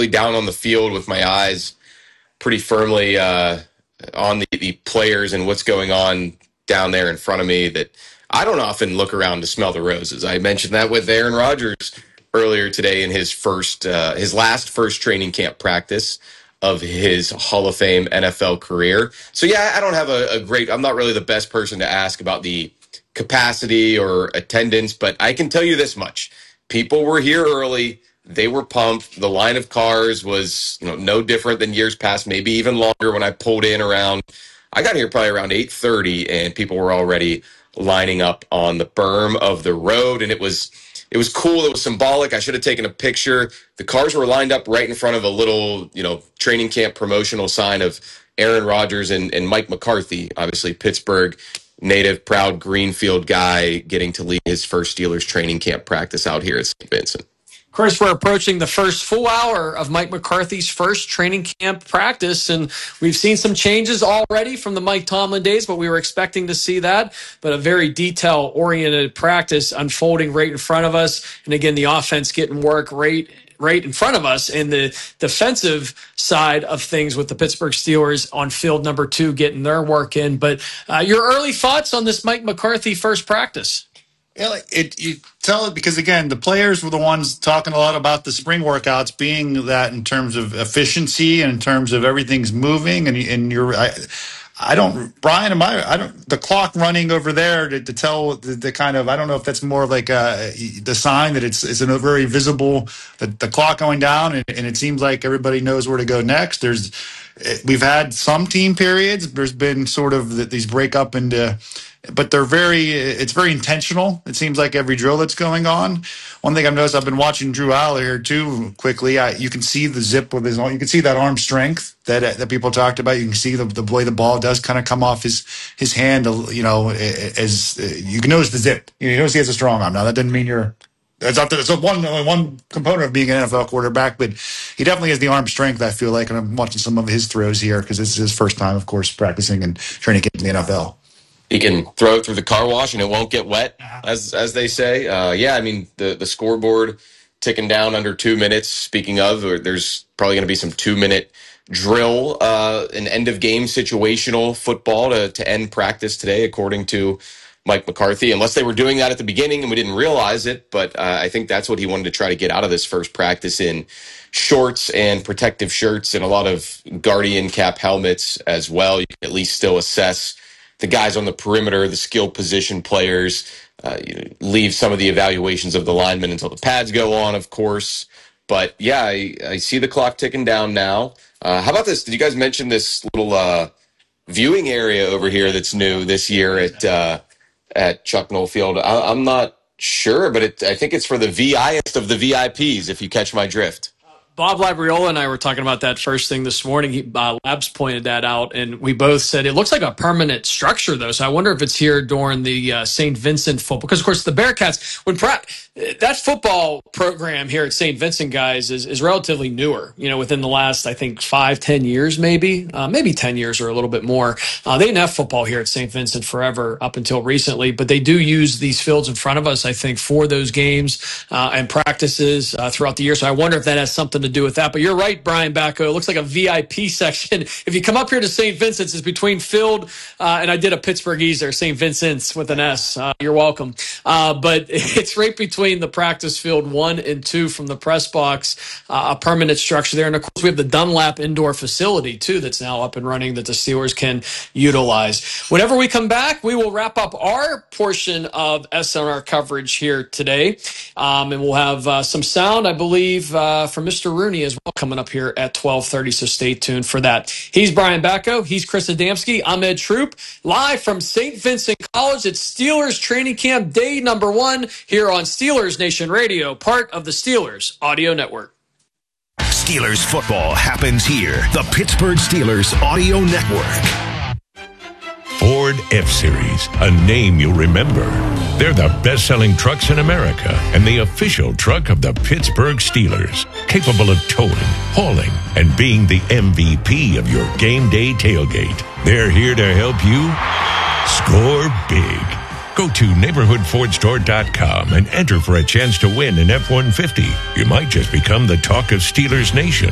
probably down on the field with my eyes pretty firmly on the players and what's going on down there in front of me, that I don't often look around to smell the roses. I mentioned that with Aaron Rodgers earlier today in his last first training camp practice of his Hall of Fame NFL career. So yeah, I don't have I'm not really the best person to ask about the capacity or attendance, but I can tell you this much. People were here early. They were pumped. The line of cars was, no different than years past, maybe even longer. When I pulled in I got here probably around 8:30, and people were already lining up on the berm of the road, and it was cool. It was symbolic. I should have taken a picture. The cars were lined up right in front of a little, training camp promotional sign of Aaron Rodgers and Mike McCarthy, obviously Pittsburgh native, proud Greenfield guy, getting to lead his first Steelers training camp practice out here at St. Vincent. Chris, we're approaching the first full hour of Mike McCarthy's first training camp practice, and we've seen some changes already from the Mike Tomlin days, but we were expecting to see that. But a very detail-oriented practice unfolding right in front of us, and again, the offense getting work right in front of us, and the defensive side of things with the Pittsburgh Steelers on field number 2 getting their work in. But your early thoughts on this Mike McCarthy first practice? Yeah, you tell it because, again, the players were the ones talking a lot about the spring workouts being that in terms of efficiency and in terms of everything's moving. And the clock running over there to tell the kind of, I don't know if that's more like the sign that it's a very visible, the clock going down, and it seems like everybody knows where to go next. We've had some team periods. There's been sort of these break up into, but it's very intentional. It seems like every drill that's going on. One thing I've noticed, I've been watching Drew Aller here too quickly. You can see the zip with his arm. You can see that arm strength that people talked about. You can see the way the ball does kind of come off his hand, as you can notice the zip. You notice he has a strong arm. Now that doesn't mean that's only one component of being an NFL quarterback, but he definitely has the arm strength, I feel like, and I'm watching some of his throws here because this is his first time, of course, practicing and training to get in the NFL. He can throw it through the car wash and it won't get wet, as they say. The scoreboard ticking down under 2 minutes. Speaking of, there's probably going to be some 2-minute drill, an end-of-game situational football to end practice today, according to Mike McCarthy, unless they were doing that at the beginning and we didn't realize it. But I think that's what he wanted to try to get out of this first practice, in shorts and protective shirts and a lot of Guardian cap helmets as well. You can at least still assess the guys on the perimeter, the skill position players, leave some of the evaluations of the linemen until the pads go on, of course. But yeah, I see the clock ticking down now. How about this? Did you guys mention this little viewing area over here that's new this year at Chuck Noll Field? I'm not sure, but I think it's for the VIest of the VIPs, if you catch my drift. Bob Labriola and I were talking about that first thing this morning. Labs pointed that out, and we both said it looks like a permanent structure, though. So I wonder if it's here during the St. Vincent football. Because, of course, the Bearcats, that football program here at St. Vincent, guys, is relatively newer, within the last, I think, 5-10 years, maybe 10 years or a little bit more. They didn't have football here at St. Vincent forever up until recently, but they do use these fields in front of us, I think, for those games and practices throughout the year. So I wonder if that has something to do with that. But you're right, Brian Bacco. It looks like a VIP section. If you come up here to St. Vincent's, it's between Field and I did a Pittsburghese there, St. Vincent's with an S. You're welcome. But it's right between the practice field 1 and 2 from the press box, a permanent structure there. And, of course, we have the Dunlap indoor facility, too, that's now up and running that the Steelers can utilize. Whenever we come back, we will wrap up our portion of SNR coverage here today. And we'll have some sound, I believe, from Mr. Rooney as well coming up here at 12:30, so stay tuned for that. He's Brian Bacco. He's Chris Adamski. I'm Ed Troop, live from St. Vincent College at Steelers Training Camp Day number 1 here on Steelers Nation Radio, part of the Steelers Audio Network. Steelers football happens here. The Pittsburgh Steelers Audio Network. Ford F-Series, a name you'll remember. They're the best-selling trucks in America and the official truck of the Pittsburgh Steelers, capable of towing, hauling, and being the MVP of your game day tailgate. They're here to help you score big. Go to neighborhoodfordstore.com and enter for a chance to win an F-150. You might just become the talk of Steelers Nation.